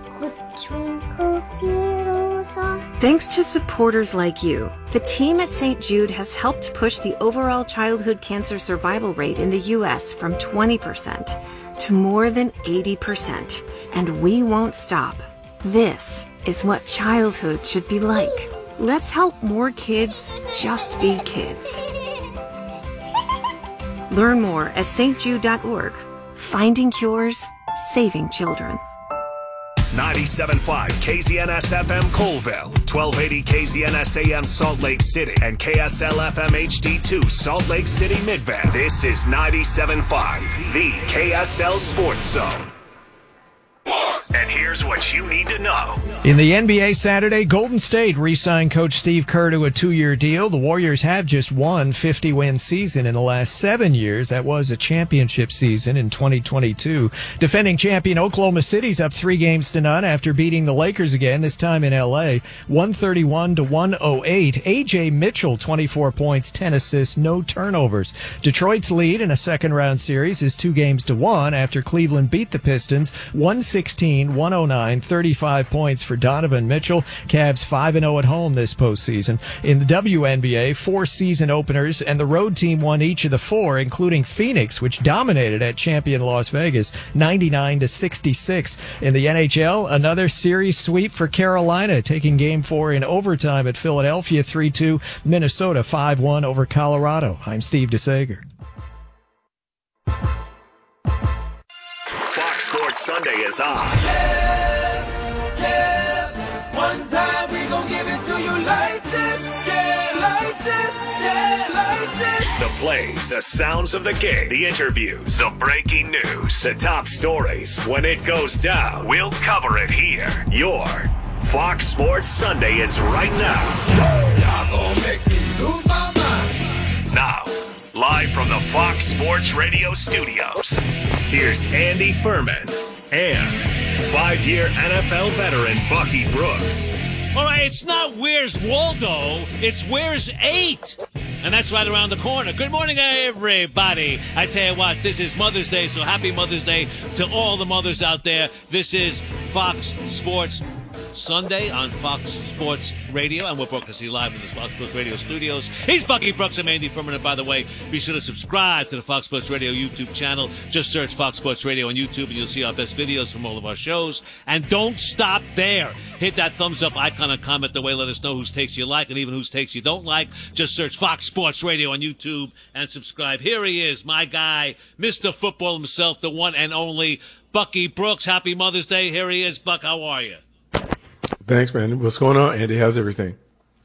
Thanks to supporters like you, the team at Saint Jude has helped push the overall childhood cancer survival rate in the U S from twenty percent to more than eighty percent. And we won't stop. This is what childhood should be like. Let's help more kids just be kids. Learn more at s t jude dot org. Finding cures, saving children. ninety-seven point five K Z N S F M Colville, twelve eighty K Z N S A M Salt Lake City, and K S L F M H D two Salt Lake City Midvale. This is ninety-seven point five, the K S L Sports Zone. And here's what you need to know. In the N B A Saturday, Golden State re-signed coach Steve Kerr to a two-year deal. The Warriors have just one fifty-win season in the last seven years. That was a championship season in twenty twenty-two. Defending champion Oklahoma City's up three games to none after beating the Lakers again, this time in L A, one thirty-one to one oh eight. A J Mitchell, twenty-four points, ten assists, no turnovers. Detroit's lead in a second-round series is two games to one after Cleveland beat the Pistons one sixteen one oh nine, thirty-five points for Donovan Mitchell. Cavs five and oh at home this postseason. In the W N B A, four season openers, and the road team won each of the four, including Phoenix, which dominated at champion Las Vegas, ninety-nine to sixty-six. In the N H L, another series sweep for Carolina, taking game four in overtime at Philadelphia, three two. Minnesota five one over Colorado. I'm Steve DeSager. Fox Sports Sunday is on. Yeah, yeah. One time we gon' give it to you like this. Yeah, like this. Yeah, like this. The plays, the sounds of the game, the interviews, the breaking news, the top stories. When it goes down, we'll cover it here. Your Fox Sports Sunday is right now. Y'all gon' make me lose my mind. Now, live from the Fox Sports Radio studios, here's Andy Furman and five-year N F L veteran Bucky Brooks. All right, it's not Where's Waldo, it's Where's Eight? And that's right around the corner. Good morning, everybody. I tell you what, this is Mother's Day, so happy Mother's Day to all the mothers out there. This is Fox Sports Sunday on Fox Sports Radio, and we're broadcasting live from the Fox Sports Radio studios. He's Bucky Brooks. I'm Andy Furman, and by the way, be sure to subscribe to the Fox Sports Radio YouTube channel. Just search Fox Sports Radio on YouTube, and you'll see our best videos from all of our shows. And don't stop there. Hit that thumbs up icon and comment the way. Let us know whose takes you like and even whose takes you don't like. Just search Fox Sports Radio on YouTube and subscribe. Here he is, my guy, Mister Football himself, the one and only Bucky Brooks. Happy Mother's Day. Here he is. Buck, how are you? Thanks, man. What's going on, Andy? How's everything?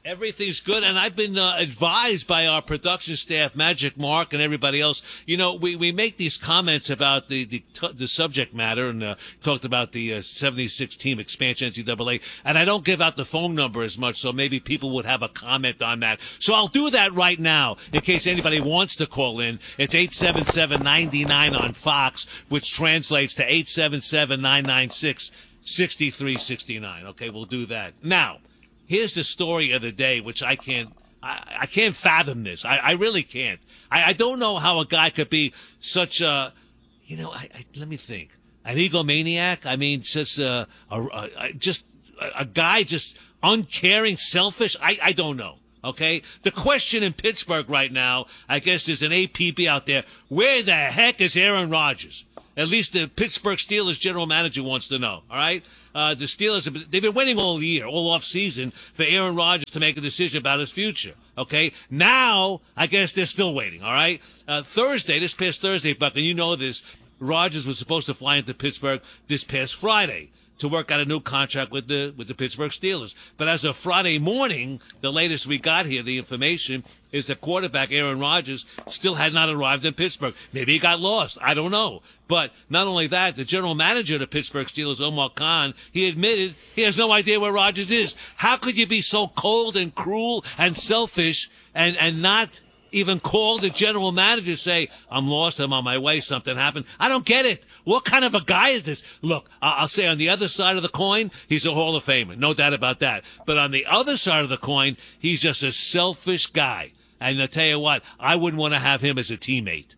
Everything's good, and I've been uh, advised by our production staff, Magic Mark, and everybody else. You know, we, we make these comments about the the, the subject matter, and uh, talked about the uh, seventy-six team expansion N C double A, and I don't give out the phone number as much, so maybe people would have a comment on that. So I'll do that right now in case anybody wants to call in. It's eight seven seven, nine nine on Fox, which translates to eight seven seven, nine nine six, six three six nine. Okay, we'll do that now. Here's the story of the day, which I can't, I, I can't fathom this. I, I really can't. I, I don't know how a guy could be such a, you know, I, I, let me think, an egomaniac. I mean, just a, a, a just a, a guy just uncaring, selfish. I, I don't know. Okay. The question in Pittsburgh right now, I guess there's an A P B out there. Where the heck is Aaron Rodgers? At least the Pittsburgh Steelers general manager wants to know. All right. Uh, the Steelers, have been, they've been waiting all year, all off season for Aaron Rodgers to make a decision about his future. Okay. Now, I guess they're still waiting. All right. Uh, Thursday, this past Thursday, Buck, and you know this, Rodgers was supposed to fly into Pittsburgh this past Friday to work out a new contract with the with the Pittsburgh Steelers. But as of Friday morning, the latest we got here, the information is that quarterback Aaron Rodgers still had not arrived in Pittsburgh. Maybe he got lost. I don't know. But not only that, the general manager of the Pittsburgh Steelers, Omar Khan, he admitted he has no idea where Rodgers is. How could you be so cold and cruel and selfish and, and not even call the general manager, say, I'm lost, I'm on my way, something happened? I don't get it. What kind of a guy is this? Look, I'll say on the other side of the coin, he's a Hall of Famer. No doubt about that. But on the other side of the coin, he's just a selfish guy. And I'll tell you what, I wouldn't want to have him as a teammate.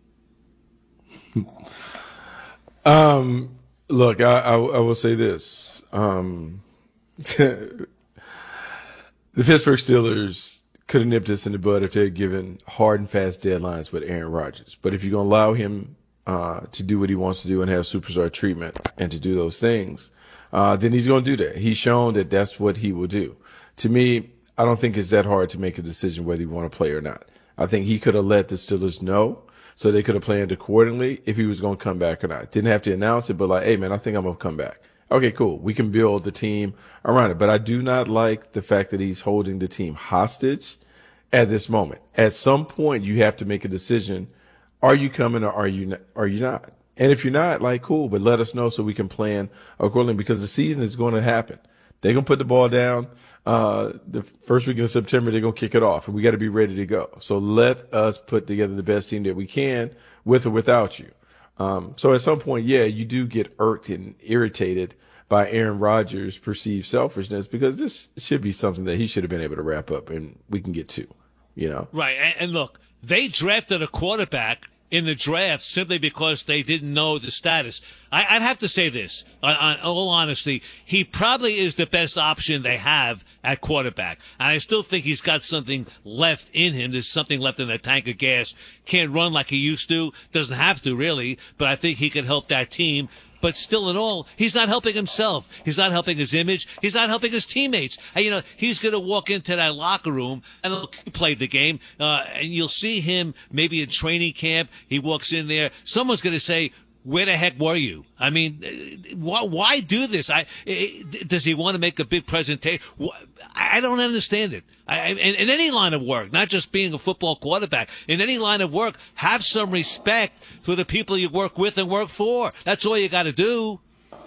um, look, I, I, I will say this. Um, the Pittsburgh Steelers could have nipped this in the bud if they had given hard and fast deadlines with Aaron Rodgers. But if you're going to allow him uh, to do what he wants to do and have superstar treatment and to do those things, uh, then he's going to do that. He's shown that that's what he will do. To me, I don't think it's that hard to make a decision whether you want to play or not. I think he could have let the Steelers know so they could have planned accordingly if he was going to come back or not. Didn't have to announce it, but like, hey, man, I think I'm going to come back. Okay, cool. We can build the team around it. But I do not like the fact that he's holding the team hostage at this moment. At some point, you have to make a decision. Are you coming or are you not? Are you not? And if you're not, like, cool, but let us know so we can plan accordingly because the season is going to happen. They're going to put the ball down. Uh, the first week of September, they're going to kick it off, and we got to be ready to go. So let us put together the best team that we can with or without you. Um, so at some point, yeah, you do get irked and irritated by Aaron Rodgers' perceived selfishness because this should be something that he should have been able to wrap up and we can get to, you know? Right. And, and look, they drafted a quarterback in the draft simply because they didn't know the status. I, I'd have to say this, on, on all honesty, he probably is the best option they have at quarterback. And I still think he's got something left in him. There's something left in that tank of gas. Can't run like he used to. Doesn't have to, really. But I think he could help that team. But still in all, he's not helping himself. He's not helping his image. He's not helping his teammates. And, you know, he's going to walk into that locker room and look, he played the game. Uh, and you'll see him maybe in training camp. He walks in there. Someone's going to say, where the heck were you? I mean, why, why do this? I, does he want to make a big presentation? I don't understand it. I, in, in any line of work, not just being a football quarterback, in any line of work, have some respect for the people you work with and work for. That's all you got to do.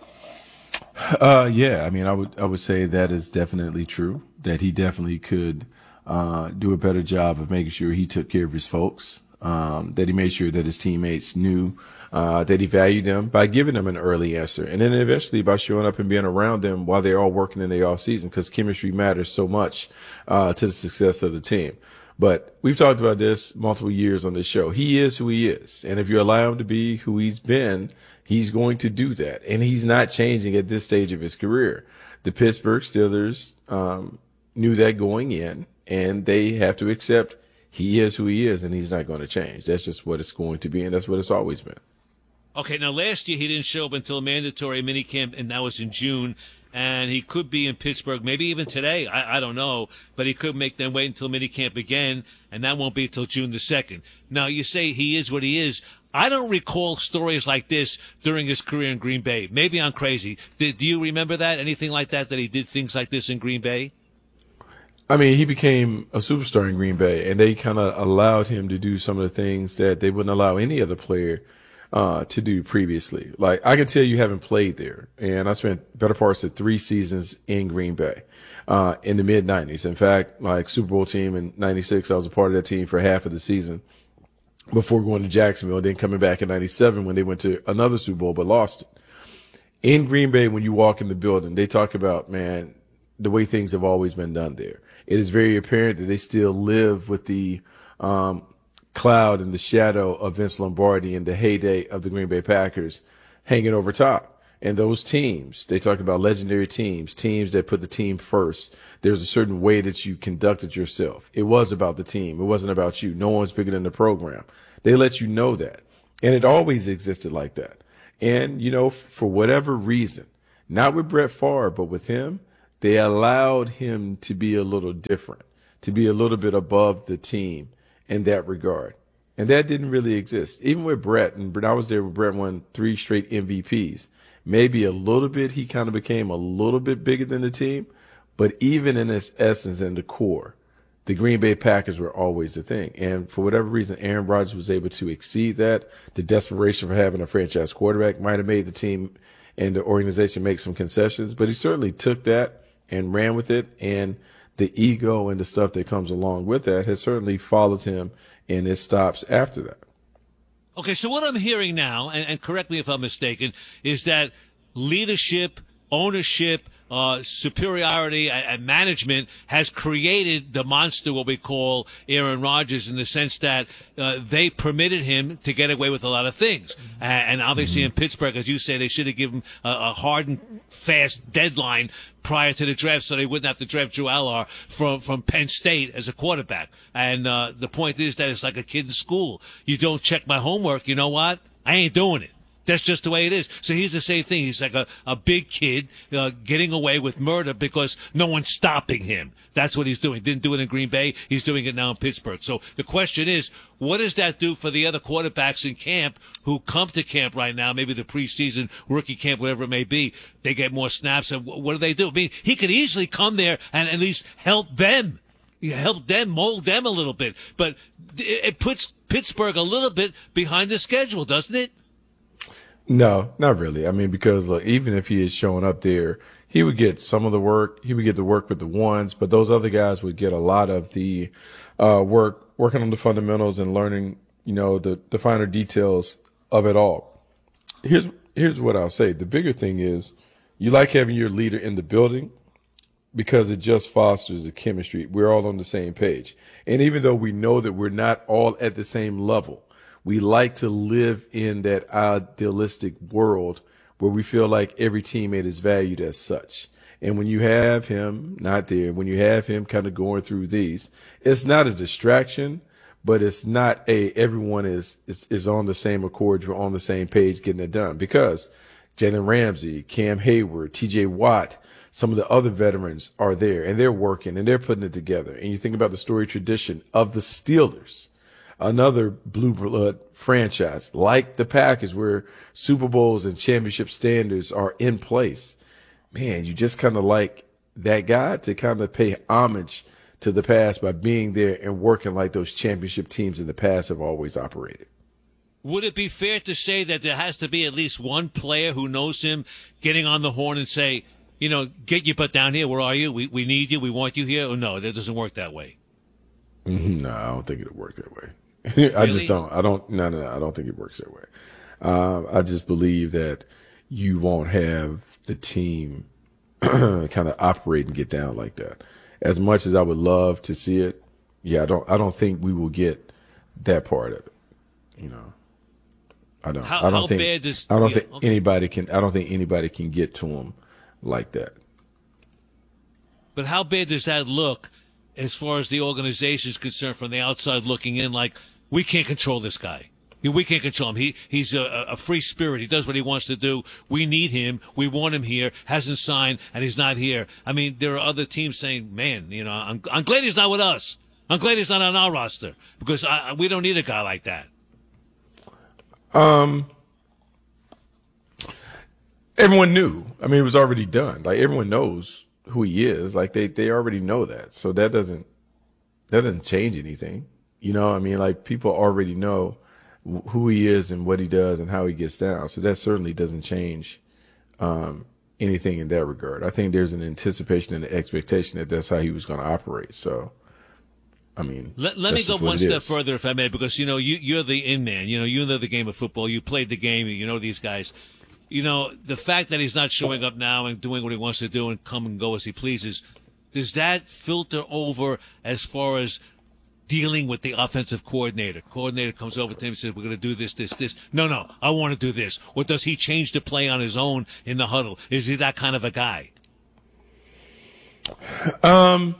Uh, yeah, I mean, I would, I would say that is definitely true, that he definitely could, uh, do a better job of making sure he took care of his folks. Um, that he made sure that his teammates knew, uh, that he valued them by giving them an early answer. And then eventually by showing up and being around them while they're all working in the off season, because chemistry matters so much, uh, to the success of the team. But we've talked about this multiple years on this show. He is who he is. And if you allow him to be who he's been, he's going to do that. And he's not changing at this stage of his career. The Pittsburgh Steelers, um, knew that going in, and they have to accept he is who he is, and he's not going to change. That's just what it's going to be, and that's what it's always been. Okay, now last year he didn't show up until mandatory minicamp, and that was in June, and he could be in Pittsburgh, maybe even today. I, I don't know, but he could make them wait until minicamp again, and that won't be until June the second. Now, you say he is what he is. I don't recall stories like this during his career in Green Bay. Maybe I'm crazy. Do, do you remember that? Anything like that, that he did things like this in Green Bay? I mean, he became a superstar in Green Bay, and they kind of allowed him to do some of the things that they wouldn't allow any other player uh, to do previously. Like, I can tell you haven't played there, and I spent better parts of three seasons in Green Bay uh, in the mid nineties. In fact, like Super Bowl team in ninety-six, I was a part of that team for half of the season before going to Jacksonville, then coming back in ninety-seven when they went to another Super Bowl but lost it. In Green Bay, when you walk in the building, they talk about, man, the way things have always been done there. It is very apparent that they still live with the um, cloud and the shadow of Vince Lombardi and the heyday of the Green Bay Packers hanging over top. And those teams, they talk about legendary teams, teams that put the team first. There's a certain way that you conducted yourself. It was about the team. It wasn't about you. No one's bigger than the program. They let you know that. And it always existed like that. And, you know, for whatever reason, not with Brett Favre, but with him, they allowed him to be a little different, to be a little bit above the team in that regard. And that didn't really exist. Even with Brett, and I was there with Brett, won three straight M V Ps. Maybe a little bit, he kind of became a little bit bigger than the team. But even in its essence and the core, the Green Bay Packers were always the thing. And for whatever reason, Aaron Rodgers was able to exceed that. The desperation for having a franchise quarterback might have made the team and the organization make some concessions, but he certainly took that and ran with it. And the ego and the stuff that comes along with that has certainly followed him in his stops after that. Okay, so what I'm hearing now, and, and correct me if I'm mistaken, is that leadership, ownership, uh, superiority, and, and management has created the monster, what we call Aaron Rodgers, in the sense that uh, they permitted him to get away with a lot of things. Mm-hmm. And, and obviously in Pittsburgh, as you say, they should have given him a, a hard and fast deadline prior to the draft so they wouldn't have to draft Drew Aller from, from Penn State as a quarterback. And uh, the point is that it's like a kid in school. You don't check my homework, you know what? I ain't doing it. That's just the way it is. So he's the same thing. He's like a, a big kid uh, getting away with murder because no one's stopping him. That's what he's doing. Didn't do it in Green Bay. He's doing it now in Pittsburgh. So the question is, what does that do for the other quarterbacks in camp who come to camp right now, maybe the preseason, rookie camp, whatever it may be? They get more snaps. And what do they do? I mean, he could easily come there and at least help them. Help them, mold them a little bit. But it puts Pittsburgh a little bit behind the schedule, doesn't it? No, not really. I mean, because look, even if he is showing up there, he would get some of the work. He would get to work with the ones, but those other guys would get a lot of the uh, work, working on the fundamentals and learning, you know, the, the finer details of it all. Here's here's what I'll say. The bigger thing is you like having your leader in the building because it just fosters the chemistry. We're all on the same page. And even though we know that we're not all at the same level, we like to live in that idealistic world where we feel like every teammate is valued as such. And when you have him not there, when you have him kind of going through these, it's not a distraction, but it's not a everyone is is, is on the same accord, we're on the same page getting it done. Because Jalen Ramsey, Cam Hayward, T J Watt, some of the other veterans are there, and they're working, and they're putting it together. And you think about the story tradition of the Steelers, another blue blood franchise like the Packers where Super Bowls and championship standards are in place. Man, you just kind of like that guy to kind of pay homage to the past by being there and working like those championship teams in the past have always operated. Would it be fair to say that there has to be at least one player who knows him getting on the horn and say, you know, get your butt down here. Where are you? We we need you. We want you here. Or no, that doesn't work that way. Mm-hmm. No, I don't think it'll work that way. I really? just don't. I don't. No, no, no. I don't think it works that way. Um, I just believe that you won't have the team kind of operate and get down like that. As much as I would love to see it, yeah, I don't. I don't think we will get that part of it. You know, I don't. How, I don't how think. bad does, I don't yeah, think okay. anybody can. I don't think anybody can get to him like that. But how bad does that look? As far as the organization is concerned, from the outside looking in, like, we can't control this guy. We can't control him. He He's a, a free spirit. He does what he wants to do. We need him. We want him here. Hasn't signed, and he's not here. I mean, there are other teams saying, man, you know, I'm, I'm glad he's not with us. I'm glad he's not on our roster because I, we don't need a guy like that. Um, everyone knew. I mean, it was already done. Like, everyone knows who he is. Like they, they already know that. So that doesn't, that doesn't change anything. You know, I mean, like people already know who he is and what he does and how he gets down. So that certainly doesn't change, um, anything in that regard. I think there's an anticipation and an expectation that that's how he was going to operate. So, I mean, let, let me go one step further, if I may, because, you know, you, you're the in man. You know, you know the game of football. You played the game. You know these guys. You know, the fact that he's not showing up now and doing what he wants to do and come and go as he pleases, does that filter over as far as dealing with the offensive coordinator? Coordinator comes over to him and says, we're going to do this, this, this. No, no, I want to do this. Or does he change the play on his own in the huddle? Is he that kind of a guy? Um,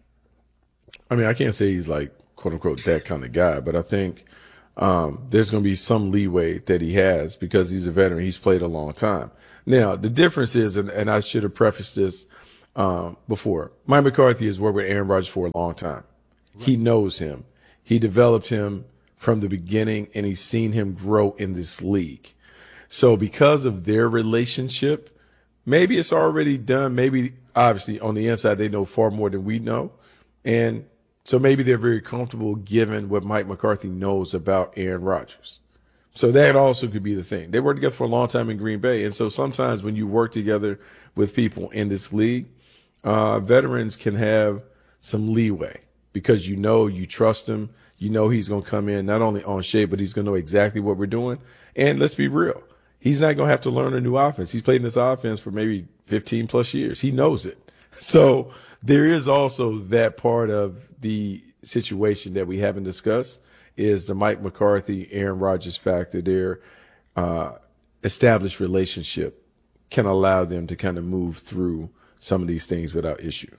I mean, I can't say he's like, quote unquote, that kind of guy, but I think um, there's going to be some leeway that he has because he's a veteran. He's played a long time. Now, the difference is, and, and I should have prefaced this um, before, Mike McCarthy has worked with Aaron Rodgers for a long time. Right. He knows him. He developed him from the beginning, and he's seen him grow in this league. So because of their relationship, maybe it's already done. Maybe, obviously, on the inside, they know far more than we know. And so maybe they're very comfortable given what Mike McCarthy knows about Aaron Rodgers. So that also could be the thing. They worked together for a long time in Green Bay. And so sometimes when you work together with people in this league, uh, veterans can have some leeway because you know, you trust him. You know he's going to come in not only on shape, but he's going to know exactly what we're doing. And let's be real. He's not going to have to learn a new offense. He's played in this offense for maybe fifteen plus years. He knows it. So there is also that part of the situation that we haven't discussed is the Mike McCarthy, Aaron Rodgers factor. Their uh, established relationship can allow them to kind of move through some of these things without issue.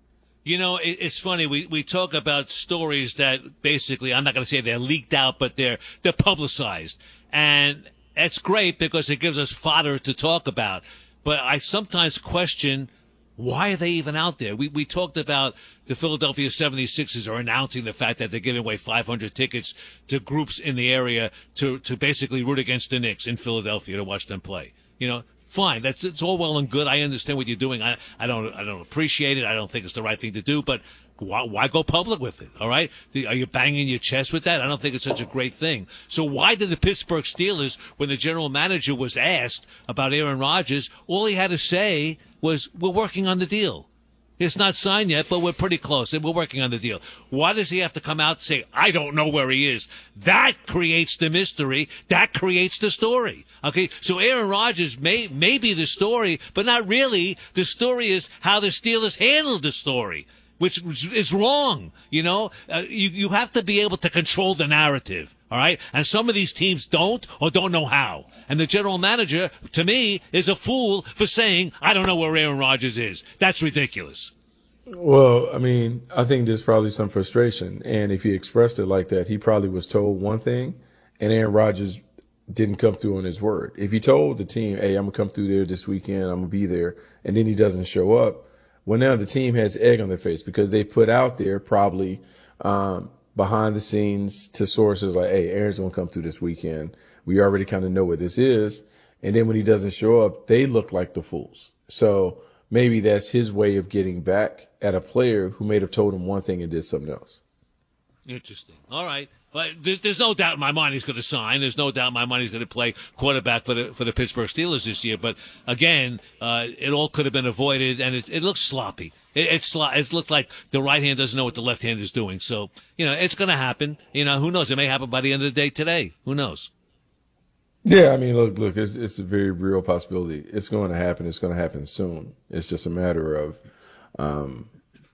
You know, it, it's funny. We, we talk about stories that basically, I'm not going to say they're leaked out, but they're they're publicized. And that's great because it gives us fodder to talk about. But I sometimes question, why are they even out there? We we talked about the Philadelphia seventy-sixers are announcing the fact that they're giving away five hundred tickets to groups in the area to, to basically root against the Knicks in Philadelphia to watch them play. You know, fine. That's, it's all well and good. I understand what you're doing. I, I don't, I don't appreciate it. I don't think it's the right thing to do, but why, why go public with it? All right. Are you banging your chest with that? I don't think it's such a great thing. So why did the Pittsburgh Steelers, when the general manager was asked about Aaron Rodgers, all he had to say was, we're working on the deal. It's not signed yet, but we're pretty close, and we're working on the deal. Why does he have to come out and say, I don't know where he is? That creates the mystery. That creates the story. Okay, so Aaron Rodgers may, may be the story, but not really. The story is how the Steelers handled the story, which is wrong. You know, uh, you, you have to be able to control the narrative. All right. And some of these teams don't or don't know how. And the general manager, to me, is a fool for saying, I don't know where Aaron Rodgers is. That's ridiculous. Well, I mean, I think there's probably some frustration. And if he expressed it like that, he probably was told one thing and Aaron Rodgers didn't come through on his word. If he told the team, hey, I'm going to come through there this weekend, I'm going to be there, and then he doesn't show up, well, now the team has egg on their face because they put out there probably, um, behind the scenes to sources like, hey, Aaron's going to come through this weekend. We already kind of know what this is. And then when he doesn't show up, they look like the fools. So maybe that's his way of getting back at a player who may have told him one thing and did something else. Interesting. All right. But there's, there's no doubt in my mind he's going to sign. There's no doubt in my mind he's going to play quarterback for the for the Pittsburgh Steelers this year. But again, uh, it all could have been avoided, and it, it looks sloppy. It, it's it looks like the right hand doesn't know what the left hand is doing. So you know it's going to happen. You know who knows? It may happen by the end of the day today. Who knows? Yeah, I mean, look, look, it's it's a very real possibility. It's going to happen. It's going to happen soon. It's just a matter of, um,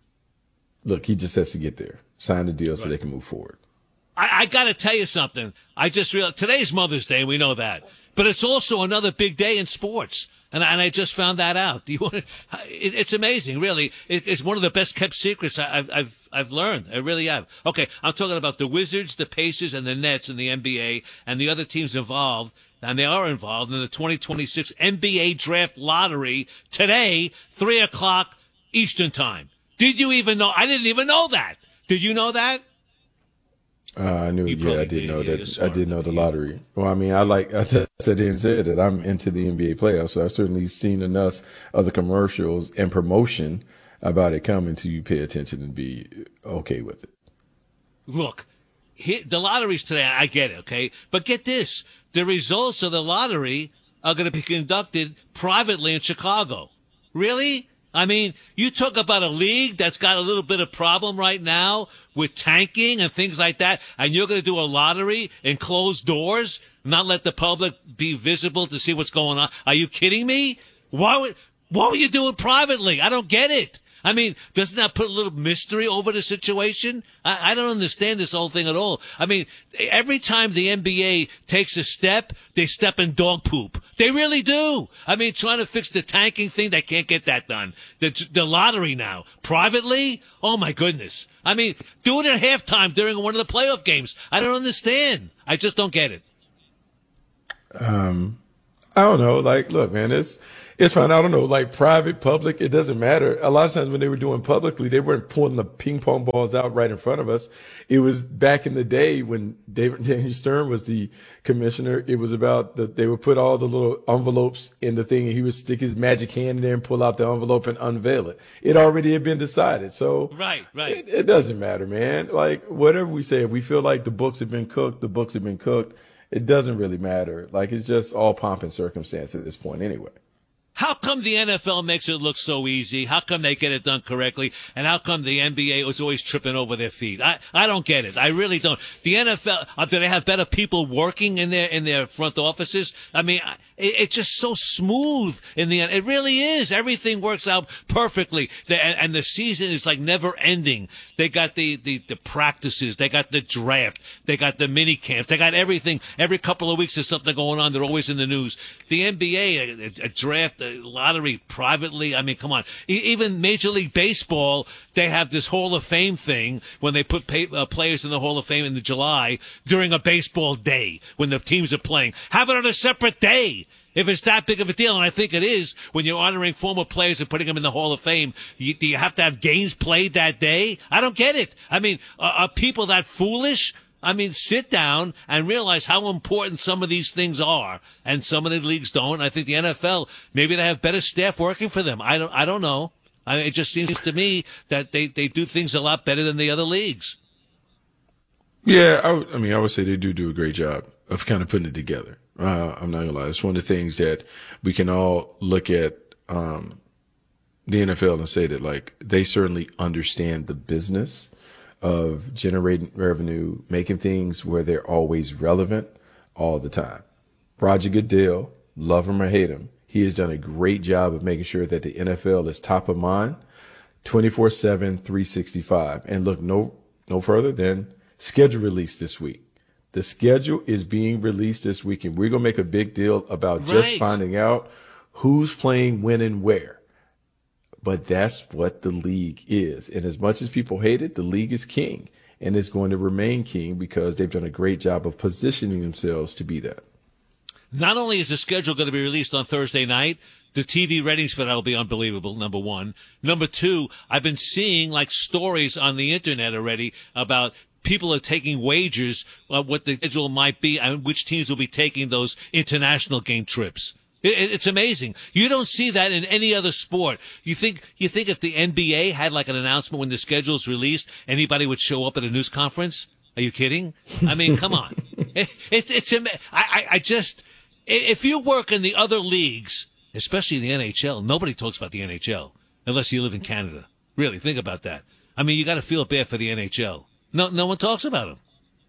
look, he just has to get there, sign the deal, right, so they can move forward. I, I got to tell you something. I just realized today's Mother's Day, and we know that. But it's also another big day in sports. And I, and I just found that out. You want to, it, it's amazing, really. It, it's one of the best kept secrets I, I've, I've, I've learned. I really have. Okay. I'm talking about the Wizards, the Pacers, and the Nets in the N B A and the other teams involved. And they are involved in the twenty twenty-six N B A draft lottery today, three o'clock Eastern time. Did you even know? I didn't even know that. Did you know that? Uh, I knew. You Yeah, probably I did did. know Yeah, that. you're I smart. did know the lottery. Well, I mean, I like. I said I didn't say that I'm into the N B A playoffs, so I've certainly seen enough of the commercials and promotion about it coming to pay attention and be okay with it. Look, here, the lotteries today, I get it, okay? But get this. The results of the lottery are going to be conducted privately in Chicago. Really? I mean, you talk about a league that's got a little bit of problem right now with tanking and things like that, and you're going to do a lottery in closed doors, not let the public be visible to see what's going on. Are you kidding me? Why would, why would you do it privately? I don't get it. I mean, doesn't that put a little mystery over the situation? I, I don't understand this whole thing at all. I mean, every time the N B A takes a step, they step in dog poop. They really do. I mean, trying to fix the tanking thing, they can't get that done. The, the lottery now, privately? Oh, my goodness. I mean, do it at halftime during one of the playoff games. I don't understand. I just don't get it. Um, I don't know. Like, look, man, it's it's fine. I don't know. Like private, public, it doesn't matter. A lot of times when they were doing publicly, they weren't pulling the ping pong balls out right in front of us. It was back in the day when David Daniel Stern was the commissioner. It was about that they would put all the little envelopes in the thing, and he would stick his magic hand in there and pull out the envelope and unveil it. It already had been decided. So right, right. It, it doesn't matter, man. Like whatever we say, if we feel like the books have been cooked, the books have been cooked. It doesn't really matter. Like, it's just all pomp and circumstance at this point anyway. How come the N F L makes it look so easy? How come they get it done correctly? And how come the N B A was always tripping over their feet? I, I don't get it. I really don't. The N F L, uh, do they have better people working in their, in their front offices? I mean, it, it's just so smooth in the end. It really is. Everything works out perfectly. The, and, and the season is like never ending. They got the, the, the practices. They got the draft. They got the mini camps. They got everything. Every couple of weeks there's something going on. They're always in the news. The N B A, a, a draft, a lottery privately. I mean, come on. E- even Major League Baseball, they have this Hall of Fame thing when they put pay, uh, players in the Hall of Fame in the July during a baseball day when the teams are playing. Have it on a separate day. If it's that big of a deal, and I think it is, when you're honoring former players and putting them in the Hall of Fame, you, do you have to have games played that day? I don't get it. I mean, are, are people that foolish? I mean, sit down and realize how important some of these things are, and some of the leagues don't. I think the N F L, maybe they have better staff working for them. I don't, I don't know. I mean, it just seems to me that they, they do things a lot better than the other leagues. Yeah, I, w- I mean, I would say they do do a great job of kind of putting it together. Uh, I'm not gonna lie. It's one of the things that we can all look at, um, the N F L and say that like they certainly understand the business of generating revenue, making things where they're always relevant all the time. Roger Goodell, love him or hate him, he has done a great job of making sure that the N F L is top of mind twenty-four seven, three sixty-five. And look no, no further than schedule release this week. The schedule is being released this week, and we're going to make a big deal about just Right. finding out who's playing when and where. But that's what the league is. And as much as people hate it, the league is king, and it's going to remain king because they've done a great job of positioning themselves to be that. Not only is the schedule going to be released on Thursday night, the T V ratings for that will be unbelievable, number one. Number two, I've been seeing like stories on the internet already about people are taking wagers on what the schedule might be and which teams will be taking those international game trips. It, it, it's amazing. You don't see that in any other sport. You think you think if the N B A had like an announcement when the schedule is released, anybody would show up at a news conference? Are you kidding? I mean, come on. It, it, it's I, I, I just if you work in the other leagues, especially the N H L, nobody talks about the N H L unless you live in Canada. Really, think about that. I mean, you got to feel bad for the N H L. No, no one talks about them.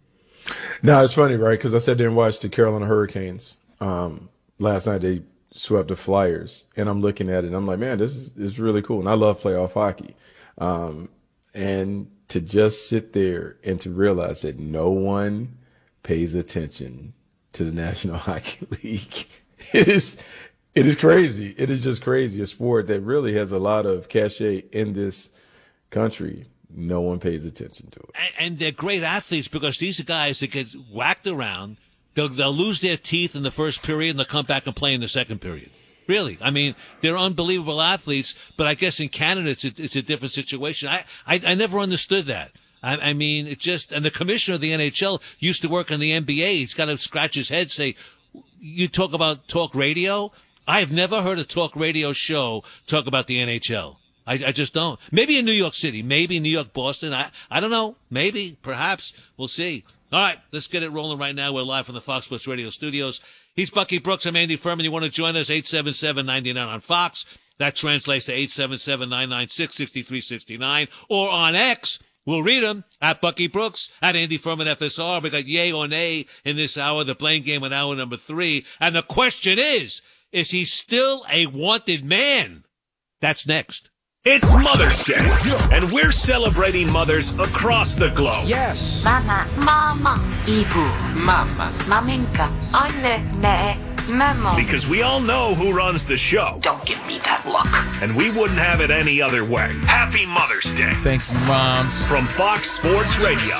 No, it's funny, right? Because I sat there and watched the Carolina Hurricanes. Um, last night they swept the Flyers, and I'm looking at it, and I'm like, man, this is, this is really cool. And I love playoff hockey. Um, and to just sit there and to realize that no one pays attention to the National Hockey League. It is, it is crazy. It is just crazy. A sport that really has a lot of cachet in this country. No one pays attention to it. And, and they're great athletes because these are guys that get whacked around. They'll, they'll lose their teeth in the first period and they'll come back and play in the second period. Really. I mean, they're unbelievable athletes, but I guess in Canada it's a, it's a different situation. I, I, I never understood that. I, I mean, it just, and the commissioner of the N H L used to work in the N B A. He's got to scratch his head, say, you talk about talk radio? I've never heard a talk radio show talk about the N H L. I, I just don't. Maybe in New York City, maybe New York, Boston. I, I don't know. Maybe, perhaps. We'll see. All right, let's get it rolling right now. We're live from the Fox Sports Radio studios. He's Bucky Brooks. I'm Andy Furman. You want to join us? eight seven seven, nine nine on Fox. That translates to eight seven seven, nine nine six, six three six nine. Or on X, we'll read them at Bucky Brooks, at Andy Furman F S R. We got yay or nay in this hour, the playing game in hour number three. And the question is, is he still a wanted man? That's next. It's Mother's Day, and we're celebrating mothers across the globe. Yes. Mama, mama, ibu, mama, maminka, anne, me, memo. Because we all know who runs the show. Don't give me that look. And we wouldn't have it any other way. Happy Mother's Day. Thank you, Mom. From Fox Sports Radio.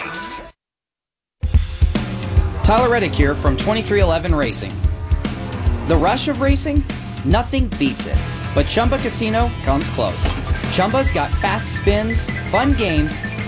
Tyler Reddick here from twenty-three eleven Racing. The rush of racing? Nothing beats it. But Chumba Casino comes close. Chumba's got fast spins, fun games,